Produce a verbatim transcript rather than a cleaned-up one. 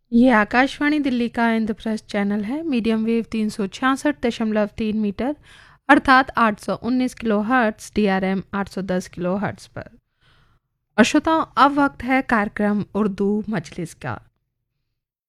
ये आकाशवाणी दिल्ली का इंद्रप्रस्थ चैनल है। मीडियम वेव तीन सौ छियासठ दशमलव तीन मीटर अर्थात आठ सौ उन्नीस kilo hertz, D R M आठ सौ दस किलो हर्ट्स पर। और श्रोताओं, अब वक्त है कार्यक्रम उर्दू मजलिस का।